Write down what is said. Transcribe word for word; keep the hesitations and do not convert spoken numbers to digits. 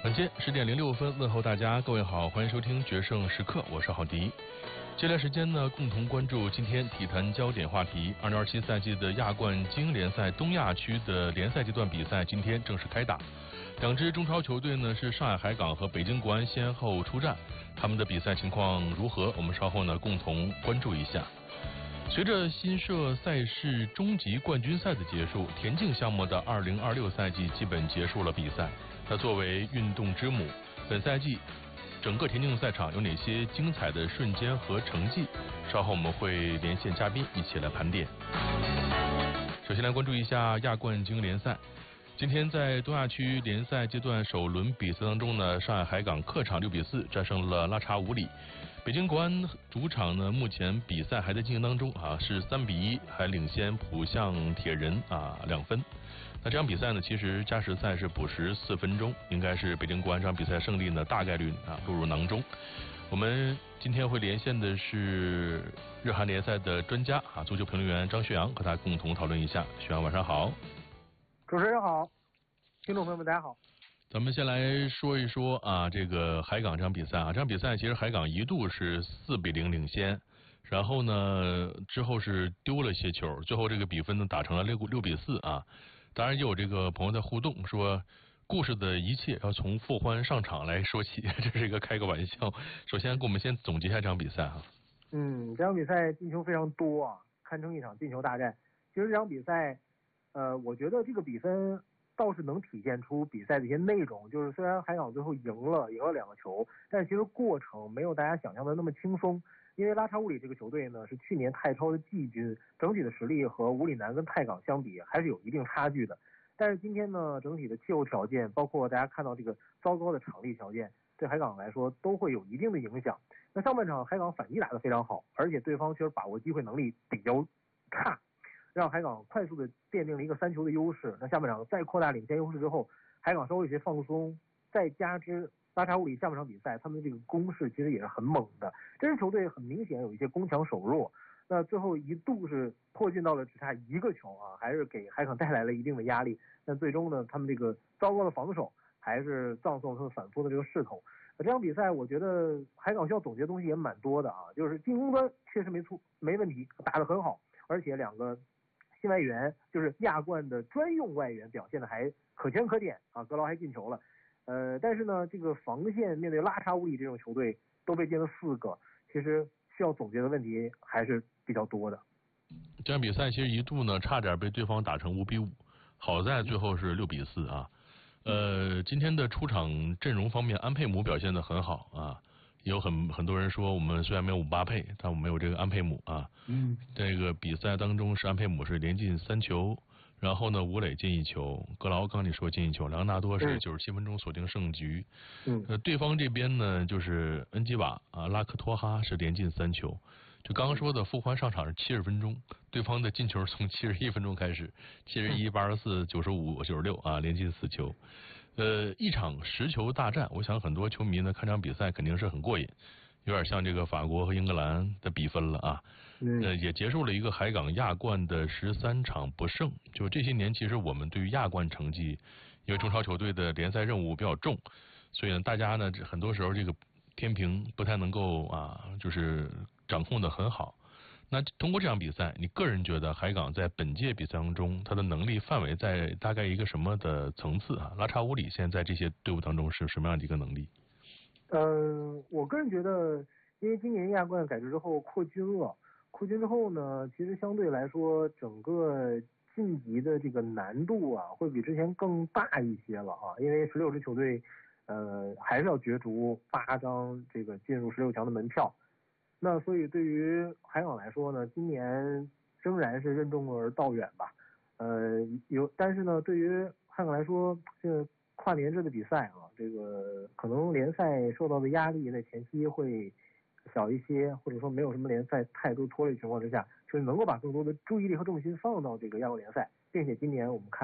晚间十点零六分，问候大家，各位好，欢迎收听决胜时刻，我是郝迪。接下来时间呢，共同关注今天体坛焦点话题。二零二七赛季的亚冠精英联赛东亚区的联赛阶段比赛今天正式开打，两支中超球队呢是上海海港和北京国安先后出战，他们的比赛情况如何？我们稍后呢共同关注一下。随着新设赛事终极冠军赛的结束，田径项目的二零二六赛季基本结束了比赛。那作为运动之母，本赛季整个田径赛场有哪些精彩的瞬间和成绩？稍后我们会连线嘉宾一起来盘点。首先来关注一下亚冠精英联赛。今天在东亚区联赛阶段首轮比赛当中呢，上海海港客场六比四战胜了拉查武里。北京国安主场呢，目前比赛还在进行当中啊，是三比一还领先浦项铁人啊两分。那这场比赛呢，其实加时赛是补时四分钟，应该是北京国安这场比赛胜利呢大概率啊落入囊中。我们今天会连线的是日韩联赛的专家啊，足球评论员张学阳，和他共同讨论一下。学阳晚上好。 主持人好，听众朋友们大家好。 咱们先来说一说啊，这个海港这场比赛啊，这场比赛其实海港一度是四比零领先，然后呢之后是丢了些球，最后这个比分呢打成了六六比四啊。当然也有这个朋友在互动说，故事的一切要从傅欢上场来说起，这是一个开个玩笑。首先给我们先总结一下这场比赛哈。 嗯，这场比赛进球非常多啊，堪称一场进球大战。其实这场比赛，呃，我觉得这个比分倒是能体现出比赛的一些内容，就是虽然海港最后赢了，赢了两个球，但是其实过程没有大家想象的那么轻松。因为拉查武里这个球队呢是去年泰超的季军，整体的实力和武里南跟泰港相比还是有一定差距的。但是今天呢，整体的气候条件，包括大家看到这个糟糕的场地条件，对海港来说都会有一定的影响。那上半场海港反击打得非常好，而且对方其实把握机会能力比较差，让海港快速的奠定了一个三球的优势。那下半场再扩大领先优势之后，海港稍微有些放松，再加之拉查武里下半场比赛他们的这个攻势其实也是很猛的，这支球队很明显有一些攻强守弱，那最后一度是迫近到了只差一个球啊，还是给海港带来了一定的压力。但最终呢，他们这个糟糕的防守还是葬送了他们反扑的这个势头。这场比赛我觉得海港需要总结的东西也蛮多的啊，就是进攻端确实没错没问题，打得很好，而且两个新外援就是亚冠的专用外援表现的还可圈可点啊，格劳还进球了。呃，但是呢，这个防线面对拉查武里这种球队都被进了四个，其实需要总结的问题还是比较多的。 这场比赛其实一度呢差点被对方打成五比五，好在最后是六比四啊。呃，今天的出场阵容方面，安佩姆表现得很好啊。有很很多人说，我们虽然没有姆巴佩，但我们有这个安佩姆啊。 嗯。 这个比赛当中是安佩姆是连进三球。然后呢，吴磊进一球，格劳刚你说进一球，莱昂纳多是九十七分钟锁定胜局。 嗯， 呃，对方这边呢就是恩基瓦啊，拉克托哈是连进三球。就刚刚说的傅欢上场是七十分钟，对方的进球从七十一分钟开始，七十一、八十四、九十五、九十六啊，连进四球。呃，一场十球大战，我想很多球迷呢看场比赛肯定是很过瘾。有点像这个法国和英格兰的比分了啊，呃，也结束了一个海港亚冠的十三场不胜。就这些年，其实我们对于亚冠成绩，因为中超球队的联赛任务比较重，所以呢，大家呢很多时候这个天平不太能够啊，就是掌控的很好。那通过这场比赛，你个人觉得海港在本届比赛当中，他的能力范围在大概一个什么的层次啊？拉查武里现在在这些队伍当中是什么样的一个能力？ 呃，我个人觉得，因为今年亚冠改制之后扩军了，扩军之后呢，其实相对来说，整个晋级的这个难度啊，会比之前更大一些了啊。因为十六支球队，呃，还是要角逐八张这个进入十六强的门票。那所以对于海港来说呢，今年仍然是任重而道远吧。呃，有，但是呢，对于海港来说，这个跨年制的比赛啊，这个可能联赛受到的压力在前期会小一些，或者说没有什么联赛太多拖累情况之下，就是能够把更多的注意力和重心放到这个亚冠联赛，并且今年我们看